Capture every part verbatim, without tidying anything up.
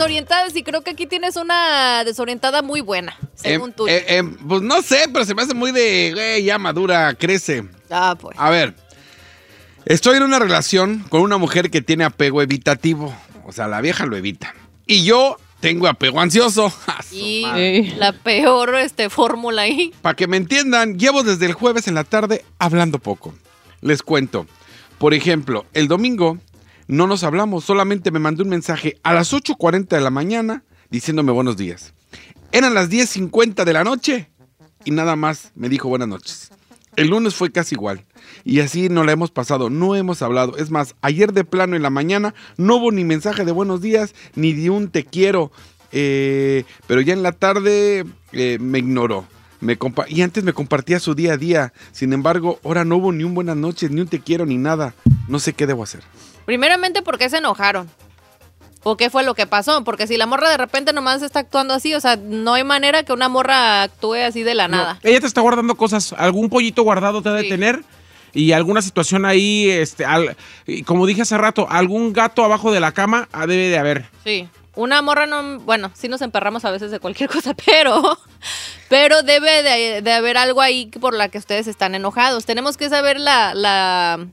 desorientadas y creo que aquí tienes una desorientada muy buena, según eh, tú. Eh, eh, pues no sé, pero se me hace muy de, güey, ya madura, crece. Ah, pues. A ver, estoy en una relación con una mujer que tiene apego evitativo. O sea, la vieja lo evita. Y yo tengo apego ansioso. Y sí. La peor este, fórmula ahí. Para que me entiendan, llevo desde el jueves en la tarde hablando poco. Les cuento. Por ejemplo, el domingo no nos hablamos, solamente me mandó un mensaje a las ocho cuarenta de la mañana diciéndome buenos días. Eran las diez cincuenta de la noche y nada más me dijo buenas noches. El lunes fue casi igual. Y así nos la hemos pasado, no hemos hablado. Es más, ayer de plano en la mañana no hubo ni mensaje de buenos días, ni de un te quiero. Eh, pero ya en la tarde eh, me ignoró. Me compa- y antes me compartía su día a día. Sin embargo, ahora no hubo ni un buenas noches, ni un te quiero, ni nada. No sé qué debo hacer. Primeramente, ¿por qué se enojaron? ¿O qué fue lo que pasó? Porque si la morra de repente nomás está actuando así, o sea, no hay manera que una morra actúe así de la no, nada. Ella te está guardando cosas, algún pollito guardado te ha de sí. tener y alguna situación ahí, este, al, como dije hace rato, algún gato abajo de la cama debe de haber. Sí, una morra no, bueno, sí nos emperramos a veces de cualquier cosa, pero, pero debe de, de haber algo ahí por la que ustedes están enojados. Tenemos que saber la, la,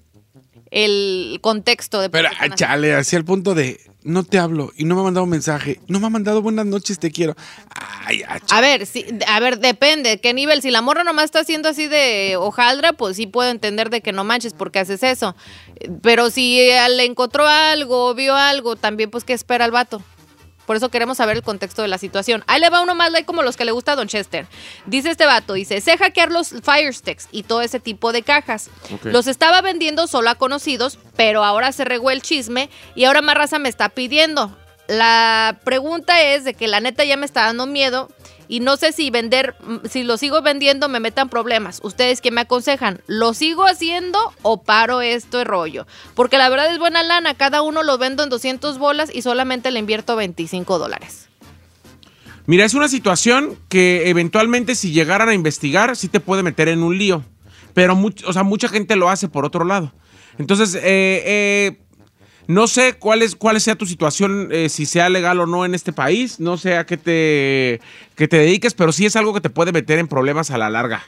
el contexto de... Pero, chale, hacia el punto de... No te hablo y no me ha mandado un mensaje. No me ha mandado buenas noches, te quiero. Ay, a ver, sí, a ver, depende. ¿Qué nivel? Si la morra nomás está haciendo así de hojaldra, pues sí puedo entender de que no manches porque haces eso. Pero si le encontró algo, vio algo, también pues ¿qué espera el vato? Por eso queremos saber el contexto de la situación. Ahí le va uno más like como los que le gusta a Don Chester. Dice este vato, dice, sé hackear los Fire Sticks y todo ese tipo de cajas. Okay. Los estaba vendiendo solo a conocidos, pero ahora se regó el chisme y ahora más raza me está pidiendo. La pregunta es de que la neta ya me está dando miedo y no sé si vender, si lo sigo vendiendo me metan problemas. ¿Ustedes qué me aconsejan? ¿Lo sigo haciendo o paro este rollo? Porque la verdad es buena lana, cada uno lo vendo en doscientas bolas y solamente le invierto veinticinco dólares. Mira, es una situación que eventualmente si llegaran a investigar sí te puede meter en un lío, pero much, o sea, mucha gente lo hace por otro lado. Entonces, eh, eh, no sé cuál es cuál sea tu situación, eh, si sea legal o no en este país, no sé a qué te, que te dediques, pero sí es algo que te puede meter en problemas a la larga.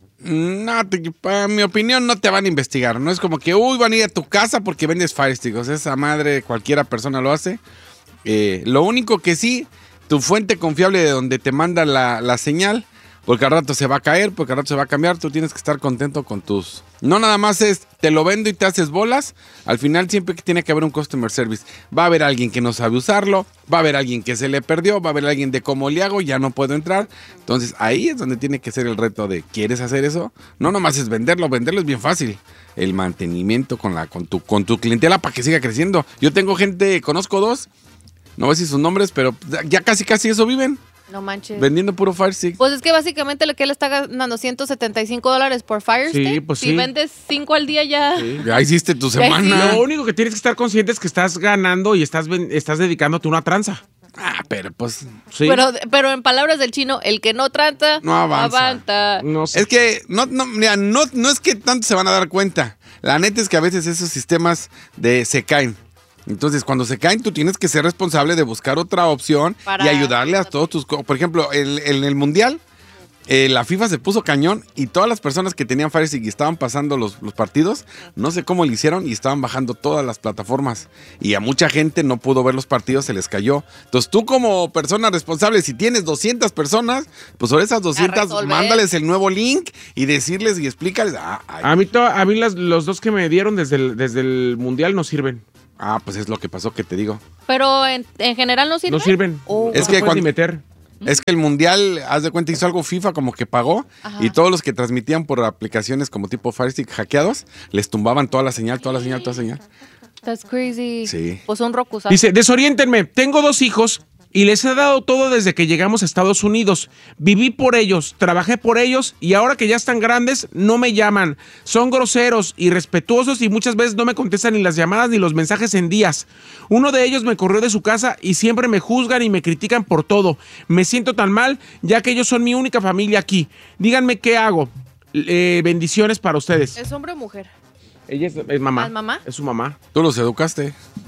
No, te, para mi opinión no te van a investigar, no es como que, uy, van a ir a tu casa porque vendes Fire Stick, o sea, esa madre cualquiera persona lo hace. Eh, lo único que sí, tu fuente confiable de donde te manda la, la señal, porque al rato se va a caer, porque al rato se va a cambiar, tú tienes que estar contento con tus... No nada más es, te lo vendo y te haces bolas, al final siempre tiene que haber un customer service. Va a haber alguien que no sabe usarlo, va a haber alguien que se le perdió, va a haber alguien de cómo le hago, ya no puedo entrar. Entonces ahí es donde tiene que ser el reto de, ¿quieres hacer eso? No nomás es venderlo, venderlo es bien fácil. El mantenimiento con, la, con, tu, con tu clientela para que siga creciendo. Yo tengo gente, conozco dos, no voy a decir sus nombres, pero ya casi casi eso viven. No manches. Vendiendo puro Fire Stick. Pues es que básicamente lo que él está ganando ciento setenta y cinco dólares por Fire Stick. Sí, pues si sí. vendes cinco al día ya. Sí. Ya hiciste tu semana. Lo único que tienes que estar consciente es que estás ganando y estás, estás dedicándote a una tranza. Ah, pero pues... Sí. Pero, pero en palabras del chino, el que no trata, no avanza. avanza. No sé. Es que no, no, mira, no, no es que tanto se van a dar cuenta. La neta es que a veces esos sistemas de se caen. Entonces, cuando se caen, tú tienes que ser responsable de buscar otra opción Para... y ayudarle a todos tus... Por ejemplo, en el, el, el Mundial, eh, la FIFA se puso cañón y todas las personas que tenían Fire Stick y estaban pasando los, los partidos, no sé cómo lo hicieron y estaban bajando todas las plataformas. Y a mucha gente no pudo ver los partidos, se les cayó. Entonces, tú como persona responsable, si tienes doscientas personas, pues sobre esas doscientas, mándales el nuevo link y decirles y explícales. Ah, a mí, to, a mí las, los dos que me dieron desde el, desde el Mundial no sirven. Ah, pues es lo que pasó que te digo. Pero en, en general no sirven. No sirven. Oh. Es no que cuando, meter. Es que el Mundial, haz de cuenta, hizo algo FIFA como que pagó. Ajá. Y todos los que transmitían por aplicaciones como tipo Fire Stick hackeados, les tumbaban toda la señal, toda la señal, toda la señal. That's crazy. Sí. Pues un Roku. Dice, desoriéntenme, tengo dos hijos y les he dado todo desde que llegamos a Estados Unidos. Viví por ellos, trabajé por ellos y ahora que ya están grandes no me llaman. Son groseros, irrespetuosos y muchas veces no me contestan ni las llamadas ni los mensajes en días. Uno de ellos me corrió de su casa y siempre me juzgan y me critican por todo. Me siento tan mal ya que ellos son mi única familia aquí. Díganme qué hago. Eh, bendiciones para ustedes. ¿Es hombre o mujer? Ella es, es mamá. ¿Es mamá? Es su mamá. Tú los educaste.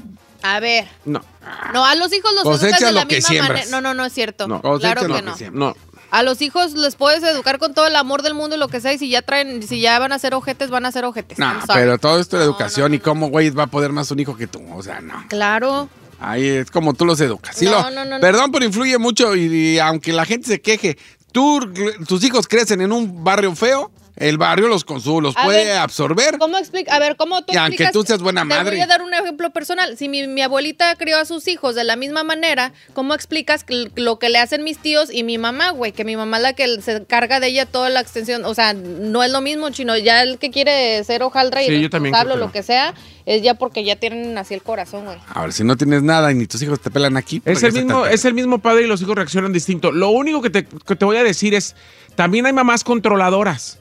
A ver. No. No, a los hijos los Cosecha educas de la lo que misma siembras. manera. No, no, no es cierto. No. Cosecha Claro lo que que no. siembras. No. A los hijos les puedes educar con todo el amor del mundo y lo que sea, y si ya traen, si ya van a ser ojetes, van a ser ojetes. No, I'm sorry. pero todo esto de No, educación no, no, y cómo, güey, va a poder más un hijo que tú. O sea, no. Claro. Ahí es como tú los educas. Sí, No, lo- no, no, no. Perdón, pero influye mucho y, y aunque la gente se queje, tú, tus hijos crecen en un barrio feo, el barrio los consume, los A puede ver, absorber. ¿Cómo explica? A ver, ¿cómo tú Y aunque explicas? tú seas buena Te madre. voy a dar un ejemplo personal. Si mi, mi abuelita crió a sus hijos de la misma manera, ¿cómo explicas que- lo que le hacen mis tíos y mi mamá, güey? Que mi mamá es la que se carga de ella toda la extensión. O sea, no es lo mismo, chino. Ya el que quiere ser hojaldra y Sí, yo también responsable o creo lo que que sea, es ya porque ya tienen así el corazón, güey. A ver, si no tienes nada y ni tus hijos te pelan aquí. ¿por Es qué el, se mismo, te- es el mismo padre y los hijos reaccionan distinto. Lo único que te, que te voy a decir es, también hay mamás controladoras.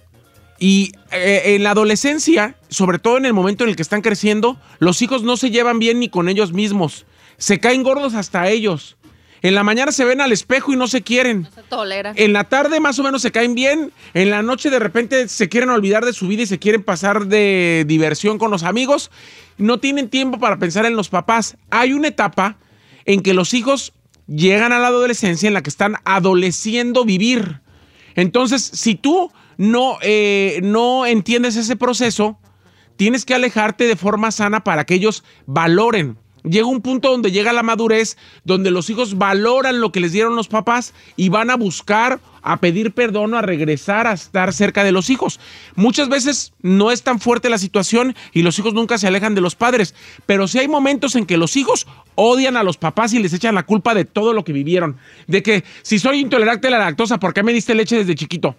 Y eh, en la adolescencia, sobre todo en el momento en el que están creciendo, los hijos no se llevan bien ni con ellos mismos. Se caen gordos hasta ellos. En la mañana se ven al espejo y no se quieren. Se tolera. En la tarde más o menos se caen bien. En la noche de repente se quieren olvidar de su vida y se quieren pasar de diversión con los amigos. No tienen tiempo para pensar en los papás. Hay una etapa en que los hijos llegan a la adolescencia en la que están adoleciendo vivir. Entonces, si tú no, eh, no entiendes ese proceso, tienes que alejarte de forma sana para que ellos valoren. Llega un punto donde llega la madurez, donde los hijos valoran lo que les dieron los papás y van a buscar, a pedir perdón, a regresar a estar cerca de los hijos. Muchas veces no es tan fuerte la situación y los hijos nunca se alejan de los padres, pero sí hay momentos en que los hijos odian a los papás y les echan la culpa de todo lo que vivieron. De que si soy intolerante a la lactosa, ¿por qué me diste leche desde chiquito?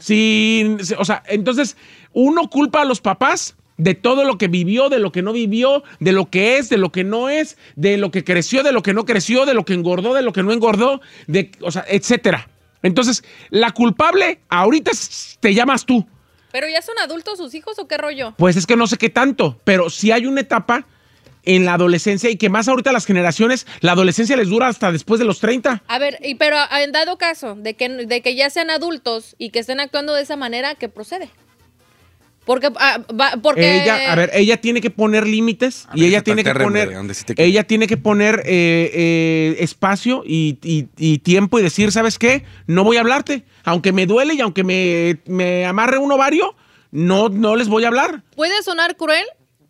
Si, o sea, entonces uno culpa a los papás de todo lo que vivió, de lo que no vivió, de lo que es, de lo que no es, de lo que creció, de lo que no creció, de lo que engordó, de lo que no engordó, de, o sea, etcétera. Entonces, la culpable ahorita es- te llamas tú. ¿Pero ya son adultos sus hijos o qué rollo? Pues es que no sé qué tanto, pero sí hay una etapa en la adolescencia y que más ahorita las generaciones, la adolescencia les dura hasta después de los treinta. A ver, y pero ah, en dado caso de que, de que ya sean adultos y que estén actuando de esa manera, ¿qué procede? Porque, ah, va- porque Ella, a ver, ella tiene que poner límites A y ver, ella esa tiene que taterra, poner, hombre, donde sí te quiero. ella tiene que poner eh, eh, espacio y, y- y tiempo y decir, ¿sabes qué? No voy a hablarte, aunque me duele y aunque me, me amarre un ovario, no, no les voy a hablar. puede sonar cruel.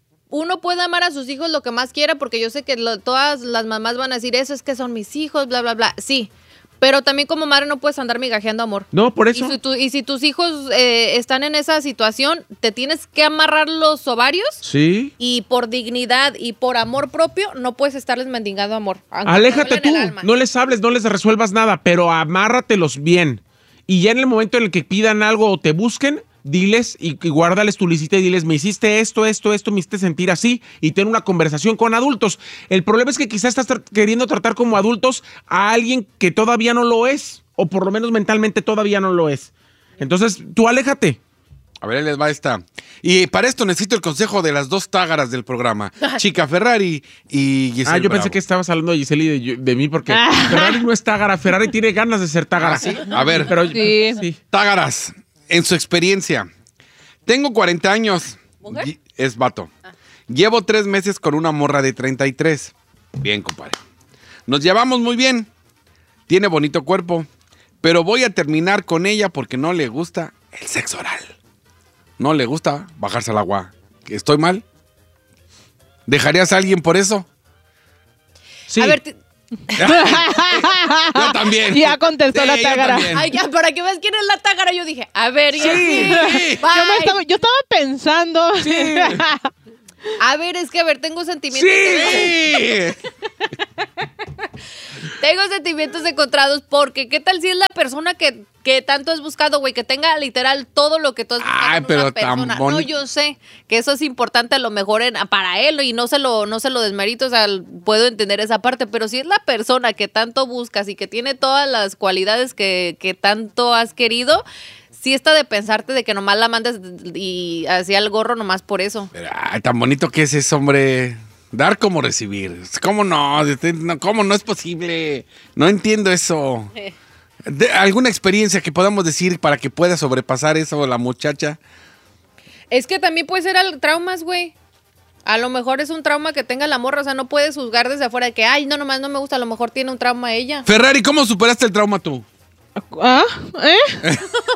Uno puede amar a sus hijos lo que más quiera, porque yo sé que lo- todas las mamás van a decir, eso es que son mis hijos, bla, bla, bla. Sí, pero también como madre no puedes andar migajeando amor. No, por Y eso. si, tu- y si tus hijos eh, están en esa situación, te tienes que amarrar los ovarios Sí. y por dignidad y por amor propio no puedes estarles mendigando amor. aunque te Aléjate duele en tú, el alma. no les hables, no les resuelvas nada, pero amárratelos bien. Y ya en el momento en el que pidan algo o te busquen, diles y, y guárdales tu licita y diles, me hiciste esto, esto, esto, me hiciste sentir así, y ten una conversación con adultos. El problema es que quizás estás tra- queriendo tratar como adultos a alguien que todavía no lo es, o por lo menos mentalmente todavía no lo es. Entonces, tú aléjate. A ver, ahí les va esta. Y para esto necesito el consejo de las dos tágaras del programa. Chica Ferrari y Giselle Ah, yo pensé Bravo. que estabas hablando de Giselle y de, yo- de mí, porque Ferrari no es tágara, Ferrari tiene ganas de ser tágara. ¿Ah, sí? A ver. pero Sí. sí. Tágaras, en su experiencia. Tengo cuarenta años. ¿Mujer? Y- Es vato. Llevo tres meses con una morra de treinta y tres. Bien, compadre. Nos llevamos muy bien. Tiene bonito cuerpo. Pero voy a terminar con ella porque no le gusta el sexo oral. No le gusta bajarse al agua. ¿Estoy mal? ¿Dejarías a alguien por eso? Sí. A ver, te- Yo también. Ya contestó Sí, la yo tágara. también. ay, ya, para que veas quién es la tágara, yo dije, a ver, ya Sí. sí. Yo, me Bye. estaba, yo estaba pensando. A ver, es que a ver, tengo sentimientos. Sí. Tengo sentimientos encontrados porque ¿qué tal si es la persona que, que tanto has buscado, güey? Que tenga literal todo lo que tú has buscado Ay, en pero una tan persona. boni- No, yo sé que eso es importante a lo mejor en- para él y no se lo no se lo desmerito, o sea, puedo entender esa parte, pero si es la persona que tanto buscas y que tiene todas las cualidades que, que tanto has querido, sí está de pensarte de que nomás la mandes y hacia el gorro nomás por eso. Pero, ay, tan bonito que es ese hombre. Dar como recibir. ¿Cómo no? Este, no, ¿Cómo no es posible? No entiendo eso. Eh. De- ¿Alguna experiencia que podamos decir para que pueda sobrepasar eso la muchacha? Es que también puede ser al- traumas, güey. A lo mejor es un trauma que tenga la morra, o sea, no puedes juzgar desde afuera de que, ay, no, nomás no me gusta, a lo mejor tiene un trauma ella. Ferrari, ¿cómo superaste el trauma tú? ¿Ah? ¿Eh?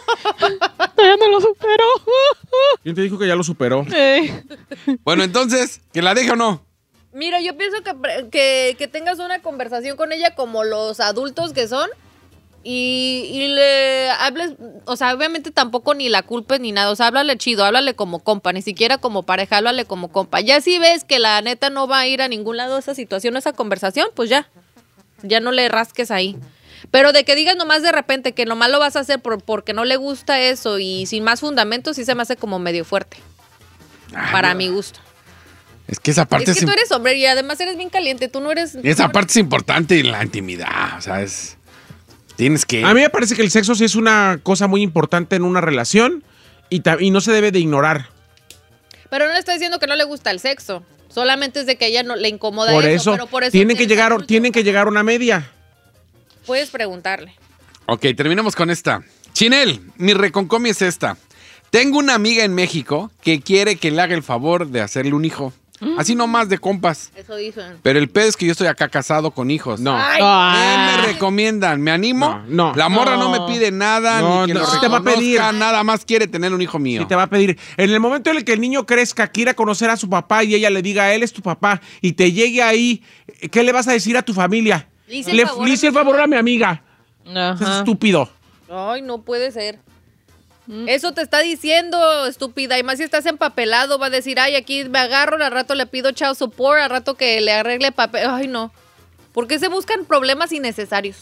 Ya no lo supero. ¿Quién te dijo que ya lo superó? Eh. Bueno, entonces, ¿que la deje o no? Mira, yo pienso que, que, que tengas una conversación con ella como los adultos que son y, y le hables, o sea, obviamente tampoco ni la culpes ni nada, o sea, háblale chido, háblale como compa, ni siquiera como pareja, háblale como compa. Ya si ves que la neta no va a ir a ningún lado esa situación, esa conversación, pues ya, ya no le rasques ahí. Pero de que digas nomás de repente que nomás lo vas a hacer por, porque no le gusta eso y sin más fundamento, sí se me hace como medio fuerte, Ay, para no. mi gusto. Es que esa parte Es que es, tú eres hombre y además eres bien caliente, tú no eres... esa tú no parte es importante en la intimidad, o sea, es... Tienes que... A mí me parece que el sexo sí es una cosa muy importante en una relación y, ta- y no se debe de ignorar. Pero no le está diciendo que no le gusta el sexo. Solamente es de que a ella no le incomoda Por eso, eso, pero por eso tienen, que tienes llegar, adulto. tienen que llegar a una media. Puedes preguntarle. Ok, terminemos con esta. Chinel, mi reconcomi es esta. Tengo una amiga en México que quiere que le haga el favor de hacerle un hijo. Así nomás de compas. Eso dicen. Pero el pedo es que yo estoy acá casado con hijos. No. Ay, ¿Qué Ah. me recomiendan? ¿Me animo? No, no. La morra no, No. me pide nada, No, ni que no, lo sí te va a reconozca, pedir. nada más quiere tener un hijo mío. Y te va a pedir. En el momento en el que el niño crezca, quiera conocer a su papá y ella le diga, él es tu papá, y te llegue ahí, ¿qué le vas a decir a tu familia? Le hice el Le favor le a hice el mi favor a mi amiga. Es Ajá. estúpido. Ay, no puede ser. Eso te está diciendo, estúpida. Y más si estás empapelado, va a decir, ay, aquí me agarro, al rato le pido child support, al rato que le arregle papel. Ay, no. ¿Por qué se buscan problemas innecesarios?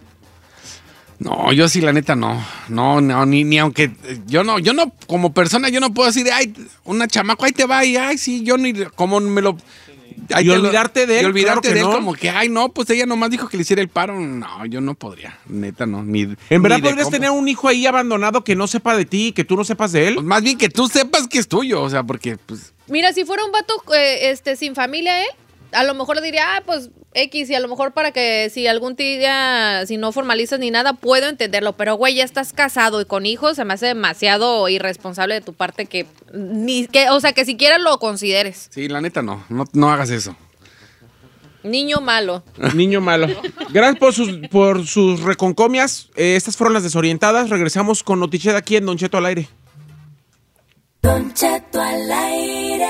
No, yo sí, la neta, no. No, no, ni, ni aunque. Yo no, yo no, como persona, yo no puedo decir, ay, una chamaco, ahí te va, y ay, sí, yo ni. Como me lo. Ahí Y te lo- olvidarte de él, Y olvidarte claro que de él, no. como que, ay, no, pues ella nomás dijo que le hiciera el paro. No, yo no podría, neta, no. Ni, En verdad ni de podrías compas. tener un hijo ahí abandonado que no sepa de ti, que tú no sepas de él. Pues más bien que tú sepas que es tuyo, o sea, porque, pues. Mira, si fuera un vato eh, este, sin familia, él, a lo mejor le diría, ah, pues X, y a lo mejor para que si algún día, si no formalizas ni nada, puedo entenderlo. Pero, güey, ya estás casado y con hijos, se me hace demasiado irresponsable de tu parte que, ni que, o sea, que siquiera lo consideres. Sí, la neta, no. No, no hagas eso. Niño malo. Niño malo. Gracias por sus, por sus reconcomias. Eh, estas fueron las desorientadas. Regresamos con Noticheda aquí en Don Cheto al aire. Don Cheto al aire.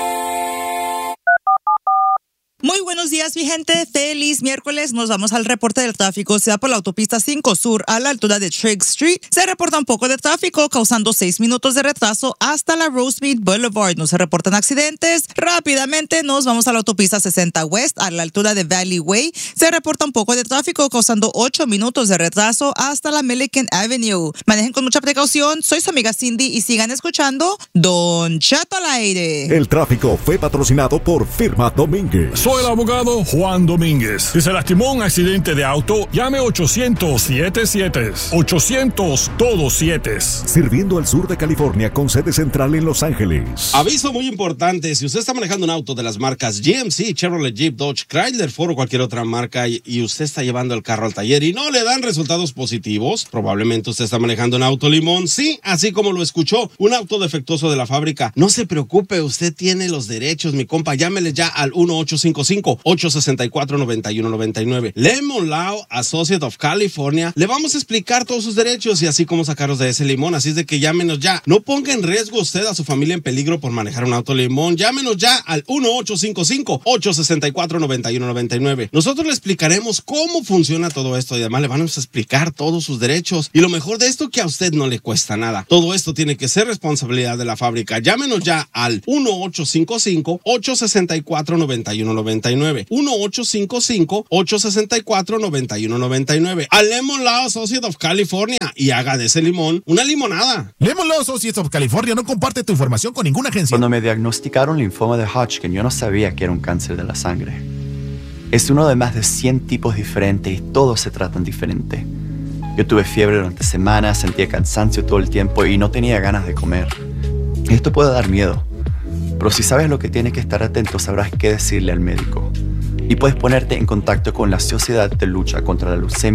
Muy buenos días, mi gente. Feliz miércoles. Nos vamos al reporte del tráfico. Se va por la autopista cinco Sur a la altura de Trigg Street. Se reporta un poco de tráfico, causando seis minutos de retraso hasta la Rosemead Boulevard. No se reportan accidentes. Rápidamente nos vamos a la autopista sesenta West a la altura de Valley Way. Se reporta un poco de tráfico, causando ocho minutos de retraso hasta la Milliken Avenue. Manejen con mucha precaución. Soy su amiga Cindy y sigan escuchando Don Cheto al aire. El tráfico fue patrocinado por Firma Domínguez. Soy el abogado Juan Domínguez. Si se lastimó en un accidente de auto, llame ochocientos siete siete. ochocientos todos siete. Sirviendo al sur de California con sede central en Los Ángeles. Aviso muy importante, si usted está manejando un auto de las marcas G M C, Chevrolet, Jeep, Dodge, Chrysler, Ford o cualquier otra marca y, y usted está llevando el carro al taller y no le dan resultados positivos, probablemente usted está manejando un auto limón, sí, así como lo escuchó, un auto defectuoso de la fábrica. No se preocupe, usted tiene los derechos, mi compa, llámele ya al uno ocho cinco cinco, ocho seis cuatro, nueve uno nueve nueve. Lemon Law Associate of California, le vamos a explicar todos sus derechos y así como sacarlos de ese limón, así es de que llámenos ya. No ponga en riesgo usted a su familia en peligro por manejar un auto limón, llámenos ya al uno ocho cinco cinco, ocho seis cuatro, nueve uno nueve nueve. Nosotros le explicaremos cómo funciona todo esto y además le vamos a explicar todos sus derechos y lo mejor de esto que a usted no le cuesta nada. Todo esto tiene que ser responsabilidad de la fábrica. Llámenos ya al uno ocho cinco cinco, ocho seis cuatro, nueve uno nueve nueve. uno ocho cinco cinco, ocho seis cuatro, nueve uno nueve nueve. A Lemon Law Associate of California y haga de ese limón una limonada. Lemon Law Associates of California no comparte tu información con ninguna agencia. Cuando me diagnosticaron linfoma de Hodgkin, yo no sabía que era un cáncer de la sangre. Es uno de más de cien tipos diferentes y todos se tratan diferente. Yo tuve fiebre durante semanas, sentía cansancio todo el tiempo y no tenía ganas de comer. Esto puede dar miedo, pero si sabes lo que tienes que estar atento, sabrás qué decirle al médico. Y puedes ponerte en contacto con la Sociedad de Lucha contra la Leucemia